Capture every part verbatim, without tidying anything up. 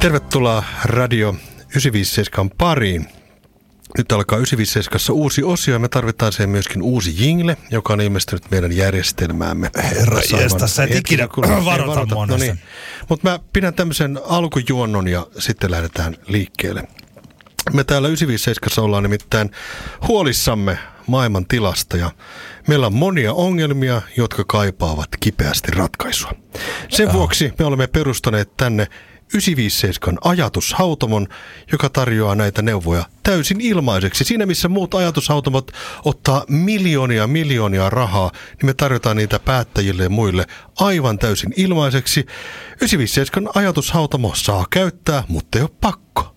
Tervetuloa Radio yhdeksänsataaviisikymmentäseitsemän pariin. Nyt alkaa yhdeksänsataaviisikymmentäseitsemän uusi osio ja me tarvitaan siihen myöskin uusi jingle, joka on ilmestynyt meidän järjestelmäämme. Herra jästä, sä et ikinä varota mua no niin. Mutta mä pidän tämmöisen alkujuonnon ja sitten lähdetään liikkeelle. Me täällä yhdeksänsataaviisikymmentäseitsemän ollaan nimittäin huolissamme maailman tilasta ja meillä on monia ongelmia, jotka kaipaavat kipeästi ratkaisua. Sen vuoksi me olemme perustaneet tänne yhdeksänsataaviisikymmentäseitsemän ajatushautomon, joka tarjoaa näitä neuvoja täysin ilmaiseksi. Siinä missä muut ajatushautomot ottaa miljoonia miljoonia rahaa, niin me tarjotaan niitä päättäjille ja muille aivan täysin ilmaiseksi. yhdeksänsataaviisikymmentäseitsemän ajatushautomo saa käyttää, mutta ei ole pakko.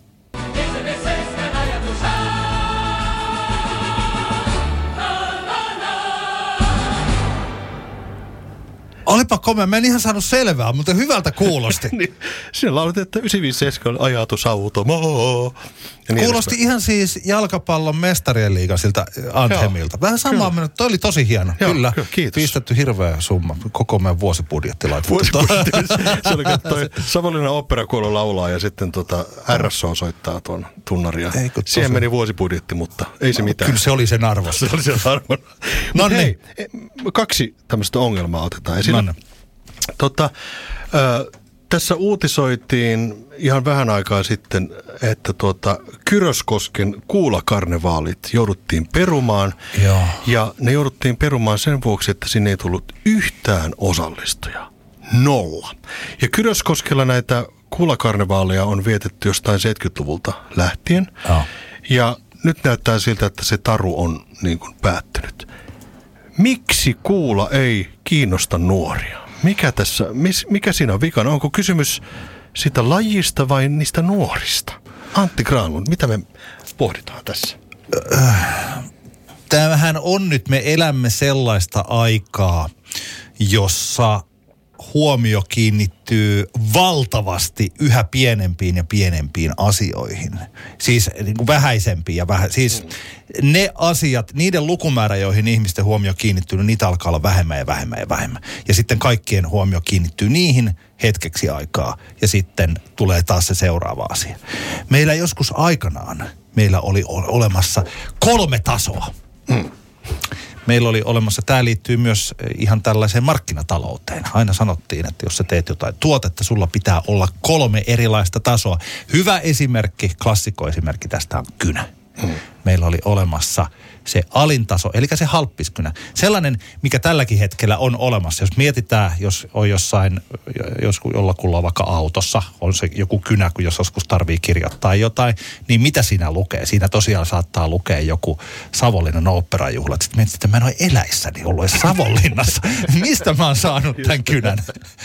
Olipa komea, mä en ihan saanut selvää, mutta hyvältä kuulosti. niin, siinä laulut, että yhdeksänsataaviisikymmentäseitsemän ajatushautomo. Niin kuulosti edespäin. Ihan siis jalkapallon mestarien liigan siltä anthemilta. Vähän samaa mennyt, toi oli tosi hieno. Joo, kyllä, kyllä, kiitos. Pistetty hirveä summa. Koko meidän vuosibudjetti laitettu. Vuosibudjetti. Se oli, että toi Savonlinnan oopperakoulu laulaa ja sitten tota R S O soittaa tuon tunnaria. Siihen meni vuosibudjetti, mutta ei se mitään. Kyllä se oli sen arvossa. Se oli sen arvossa. No hei, kaksi tämmöistä ongelmaa otetaan esille. No, tota, äh, tässä uutisoitiin ihan vähän aikaa sitten, että tuota, Kyröskosken kuulakarnevaalit jouduttiin perumaan. Joo. Ja ne jouduttiin perumaan sen vuoksi, että sinne ei tullut yhtään osallistujaa. Nolla. Ja Kyröskoskella näitä kuulakarnevaaleja on vietetty jostain seitsemänkymmentäluvulta lähtien. Joo. Ja nyt näyttää siltä, että se taru on niin kuin päättynyt. Miksi kuula ei kiinnosta nuoria? Mikä tässä, mis, mikä siinä on vikana? Onko kysymys sitä lajista vai niistä nuorista? Antti Granlund, mitä me pohditaan tässä? Tämähän on nyt, me elämme sellaista aikaa, jossa huomio kiinnittyy valtavasti yhä pienempiin ja pienempiin asioihin. Siis niin kuin vähäisempiin ja vähä, siis ne asiat, niiden lukumäärä, joihin ihmisten huomio kiinnittyy, niitä alkaa olla vähemmän ja vähemmän ja vähemmän. Ja sitten kaikkien huomio kiinnittyy niihin hetkeksi aikaa ja sitten tulee taas se seuraava asia. Meillä joskus aikanaan, meillä oli olemassa kolme tasoa. Mm. Meillä oli olemassa, tämä liittyy myös ihan tällaiseen markkinatalouteen. Aina sanottiin, että jos sä teet jotain tuotetta, sulla pitää olla kolme erilaista tasoa. Hyvä esimerkki, klassikkoesimerkki tästä on kynä. Hmm. Meillä oli olemassa se alintaso, eli se halppiskynä. Sellainen, mikä tälläkin hetkellä on olemassa. Jos mietitään, jos on jossain, jos jollakulla on vaikka autossa, on se joku kynä, kun jos joskus tarvii kirjoittaa jotain, niin mitä siinä lukee? Siinä tosiaan saattaa lukea joku Savonlinnan oopperajuhlat. Sitten mietit, että mä en ole eläissäni ollut edes Savonlinnassa. Mistä mä oon saanut tämän kynän?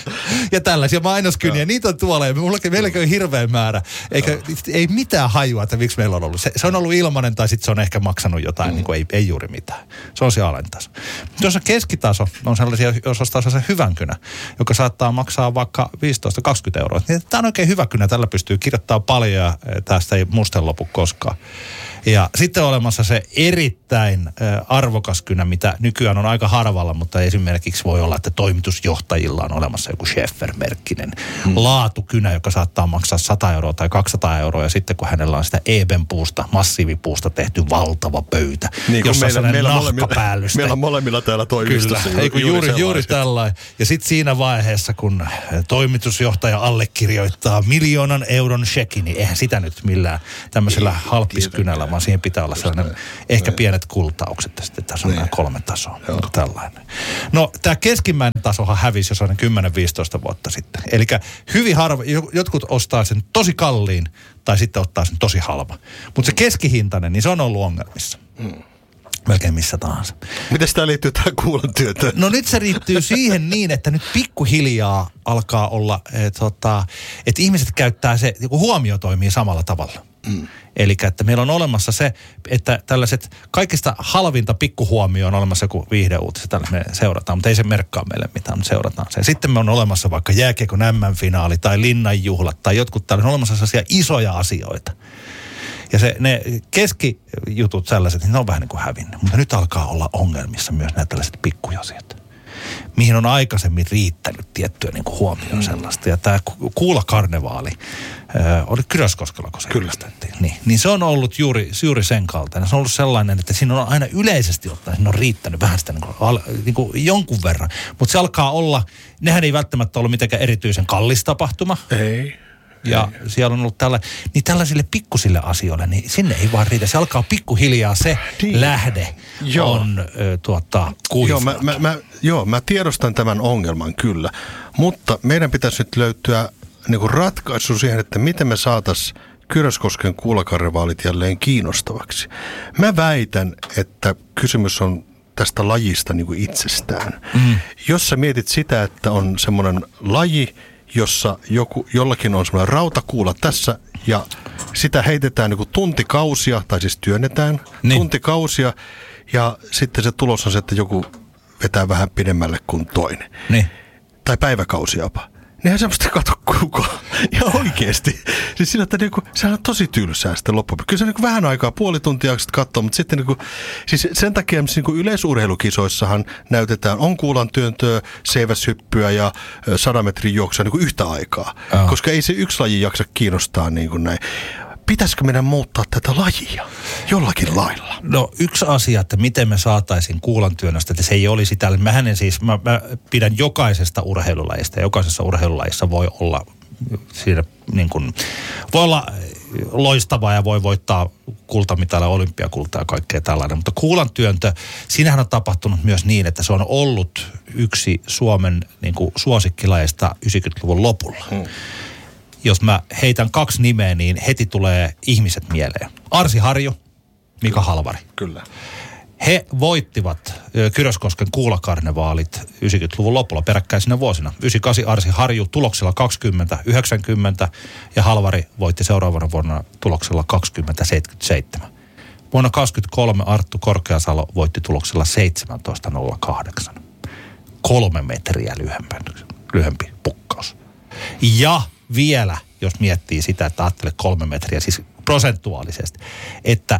Ja tällaisia mainoskyniä, niitä on tuolla. Ja meilläkin on hirveä määrä. Eikä, ei mitään hajua, että miksi meillä on ollut. Se, se on ollut ilmainen tai sitten se on ehkä maksanut jotain, mm. niin kuin ei, ei juuri mitään. Se on se alintaso. Tuossa keskitaso on sellaisia, jos ostaa sellaisen hyvän kynä, joka saattaa maksaa vaikka viisitoista kaksikymmentä euroa. Niin, tämä on oikein hyvä kynä, tällä pystyy kirjoittamaan paljon ja tästä ei musten lopu koskaan. Ja sitten on olemassa se erittäin arvokas kynä, mitä nykyään on aika harvalla, mutta esimerkiksi voi olla, että toimitusjohtajilla on olemassa joku Schäfer-merkkinen hmm. laatukynä, joka saattaa maksaa sata euroa tai kaksisataa euroa. Ja sitten kun hänellä on sitä ebenpuusta, massiivipuusta tehty valtava pöytä, niin, jossa meillä, on sellainen meillä nahkapäällysteen. Meillä on molemmilla täällä toimistossa. Kyllä, juuri, juuri, juuri tällainen. Ja sitten siinä vaiheessa, kun toimitusjohtaja allekirjoittaa miljoonan euron shekin, niin eihän sitä nyt millään tämmöisellä halppiskynällä, vaan siihen pitää olla sellainen, ehkä pienet kultaukset, ja sitten tässä on nämä kolme tasoa, mutta tällainen. No, tämä keskimmäinen tasohan hävisi jo sellainen kymmenen viisitoista vuotta sitten. Eli hyvin harva, jotkut ostaa sen tosi kalliin, tai sitten ottaa sen tosi halva. Mutta se keskihintainen, niin se on ollut ongelmissa. Mm. Melkein missä tahansa. Miten tämä liittyy tähän kuulan työtä? No nyt se liittyy siihen niin, että nyt pikkuhiljaa alkaa olla, että tota, et ihmiset käyttää se, joku huomio toimii samalla tavalla. Mm. Eli että meillä on olemassa se, että tällaiset kaikista halvinta pikkuhuomioon on olemassa joku viihdeuutista, tällä me seurataan, mutta ei se merkkaa meille mitään, mutta seurataan se. Sitten me on olemassa vaikka jääkiekon äm äm-finaali tai linnanjuhlat tai jotkut tällaiset, on olemassa sellaisia isoja asioita. Ja se, ne keskijutut sellaiset, niin ne on vähän niin kuin hävinnyt. Mutta nyt alkaa olla ongelmissa myös nämä tällaiset pikkujasiat. mihin on aikaisemmin riittänyt tiettyä niin kuin huomioon mm. sellaista. Ja tämä kuulakarnevaali äh, oli Kyröskoskella, kun se Kyllä. Niin, niin se on ollut juuri, juuri sen kaltainen. Se on ollut sellainen, että siinä on aina yleisesti ottaen, siinä on riittänyt vähän sitä niin kuin, niin kuin jonkun verran. Mutta se alkaa olla, nehän ei välttämättä ollut mitenkään erityisen kallis tapahtuma. Ei. Ja ei. Siellä on ollut tällä, niin tällaisille pikkusille asioille, niin sinne ei vaan riitä. Se alkaa pikkuhiljaa se niin. lähde joo. on ö, tuota, kuivuutta. Joo mä, mä, mä, joo, mä tiedostan tämän ongelman kyllä, mutta meidän pitäisi nyt löytyä niin kuin ratkaisu siihen, että miten me saataisiin Kyröskosken kuulakarnevaalit jälleen kiinnostavaksi. Mä väitän, että kysymys on tästä lajista niin kuin itsestään. Mm. Jos sä mietit sitä, että on semmoinen laji, jossa joku, jollakin on semmoinen rautakuula tässä ja sitä heitetään niin kuin tuntikausia, tai siis työnnetään niin. tuntikausia ja sitten se tulos on se, että joku vetää vähän pidemmälle kuin toinen. Niin. Tai päiväkausia jopa. Nehän semmoista kato kukaan. Ja oikeesti. Siis sillä, että niinku, sehän on tosi tylsää sitten loppuun. Kyllä se niinku vähän aikaa, puoli tuntia jaksat katsoa, mutta sitten niinku, siis sen takia niinku yleisurheilukisoissahan näytetään onkuulan työntöä, seiväshyppyä ja sadan metrin juoksua niinku yhtä aikaa. Oh. Koska ei se yksi laji jaksa kiinnostaa niin kuin näin. Pitäisikö meidän muuttaa tätä lajia jollakin lailla? No yksi asia, että miten me saataisiin kuulantyönnöstä, että se ei olisi täällä. Mähän en siis, mä, mä pidän jokaisesta urheilulajista ja jokaisessa urheilulajissa voi olla siinä niin kuin, voi olla loistavaa ja voi voittaa kultamitalia, olympiakultaa ja kaikkea tällainen. Mutta kuulantyöntö, siinähän on tapahtunut myös niin, että se on ollut yksi Suomen niin kuin suosikkilajista yhdeksänkymmentäluvun lopulla. Hmm. Jos mä heitän kaksi nimeä, niin heti tulee ihmiset mieleen. Arsi Harju, Mika Kyllä. Halvari. Kyllä. He voittivat Kyröskosken kuulakarnevaalit yhdeksänkymmentäluvun lopulla peräkkäisinä vuosina. yhdeksänkymmentäkahdeksan Arsi Harju tuloksella kaksikymmentä yhdeksänkymmentä ja Halvari voitti seuraavana vuonna tuloksella kaksikymmentä seitsemänkymmentäseitsemän. Vuonna kaksikymmentäkolme Arttu Korkeasalo voitti tuloksella seitsemäntoista nolla kahdeksan. Kolme metriä lyhempi, lyhempi pukkaus. Ja vielä, jos miettii sitä, että ajattelee kolme metriä, siis prosentuaalisesti, että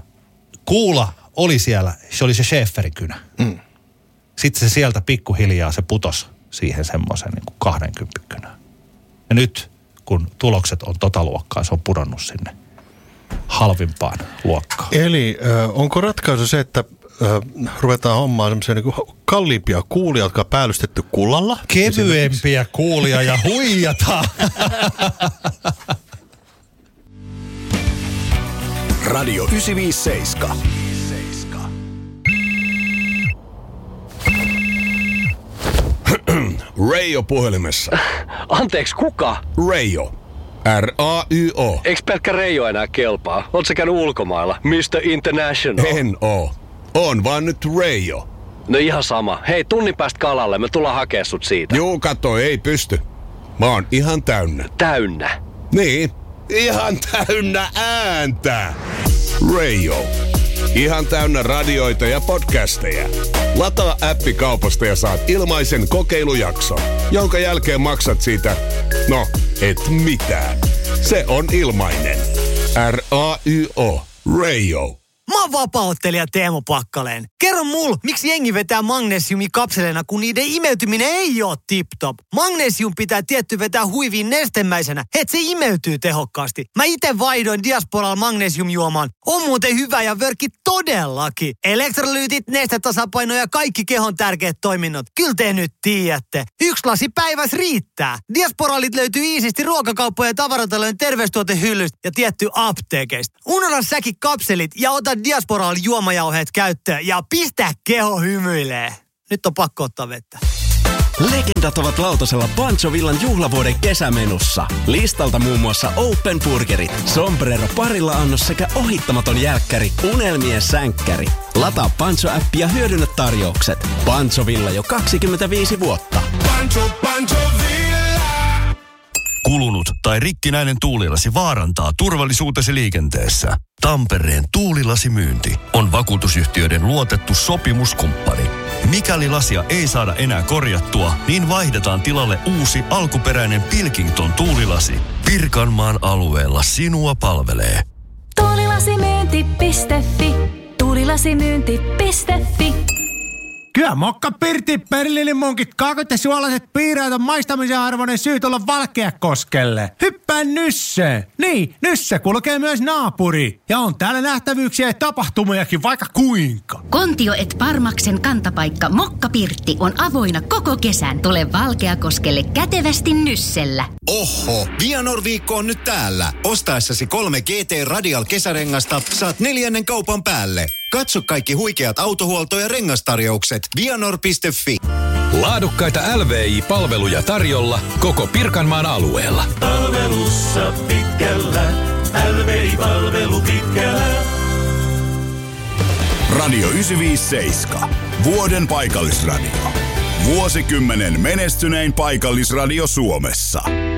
kuula oli siellä, se oli se Schäferin kynä. Mm. Sitten se sieltä pikkuhiljaa se putosi siihen semmoisen niin kuin kaksikymmentä kynään. Ja nyt, kun tulokset on tota luokkaa, se on pudonnut sinne halvimpaan luokkaan. Eli äh, onko ratkaisu se, että äh, ruvetaan hommaan semmoisia niin kuin kalliimpia kuulia, jotka on päällystetty kullalla? Kevyempiä kuulia ja huijataan. Radio yhdeksänsataaviisikymmentäseitsemän. Reijo puhelimessa. Anteeksi, kuka? Reijo. R A Y O. Eiks pelkkä Reijo enää kelpaa? Oot sä käynyt ulkomailla? mister International. En oo. On vaan nyt Reijo. No ihan sama. Hei, tunnin päästä kalalle. Me tullaan hakea sut siitä. Juu, kato, ei pysty. Mä oon ihan täynnä. Täynnä? Niin. Ihan täynnä ääntä. Reijo. Ihan täynnä radioita ja podcasteja. Lataa appi kaupasta ja saat ilmaisen kokeilujakson, jonka jälkeen maksat siitä, no, et mitään. Se on ilmainen. R A Y O. Reijo. Mä oon vapaa-ottelija Teemu Pakkaleen. Kerro mul, miksi jengi vetää magnesiumi kapseleina, kun niiden imeytyminen ei oo tip-top. Magnesium pitää tietty vetää huiviin nestemäisenä, et se imeytyy tehokkaasti. Mä ite vaihdoin Diasporalla magnesiumjuomaan. On muuten hyvä ja vörkki todellakin. Elektrolyytit, nestetasapaino ja kaikki kehon tärkeät toiminnot. Kyllä te nyt tiedätte. Yksi lasi päivässä riittää. Diasporalit löytyy iisisti ruokakauppojen ja tavaratalojen terveystuotehyllystä ja tietty apteekeista. Unohda säkin kapselit ja ota Diasporal juomajauheet käyttöön ja pistä keho hymyilee. Nyt on pakko ottaa vettä. Legendat ovat lautasella Pancho Villan juhlavuoden kesämenussa. Listalta muun muassa Open Burgerit, Sombrero parilla annos sekä ohittamaton jälkkäri, unelmien sänkkäri. Lataa Pancho-appi ja hyödynnä tarjoukset. Pancho Villa jo kaksikymmentäviisi vuotta. Pancho, Pancho Villa! Kulunut tai rikkinäinen tuulilasi vaarantaa turvallisuutesi liikenteessä. Tampereen tuulilasimyynti on vakuutusyhtiöiden luotettu sopimuskumppani. Mikäli lasia ei saada enää korjattua, niin vaihdetaan tilalle uusi alkuperäinen Pilkington tuulilasi. Pirkanmaan alueella sinua palvelee. Tuulilasimyynti piste fi. Tuulilasimyynti piste fi. Kyllä Mokka Pirtin Berliinin-munkit, kaakot ja suolaiset piiraat on maistamisen arvoinen syy tulla Valkeakoskelle. Hyppää Nysse. Niin, Nysse kulkee myös naapuri. Ja on täällä nähtävyyksiä ja tapahtumiakin vaikka kuinka. Kontio et Parmaksen kantapaikka Mokka Pirtti on avoinna koko kesän. Tule Valkeakoskelle kätevästi Nyssellä. Oho, Vianor-viikko on nyt täällä. Ostaessasi kolme G T Radial kesärengasta saat neljännen kaupan päälle. Katso kaikki huikeat autohuolto- ja rengastarjoukset vianor piste fi. Laadukkaita L V I-palveluja tarjolla koko Pirkanmaan alueella. Palvelussa pitkällä, L V I-palvelu pitkällä. Radio yhdeksänsataaviisikymmentäseitsemän. Vuoden paikallisradio. Vuosikymmenen menestynein paikallisradio Suomessa.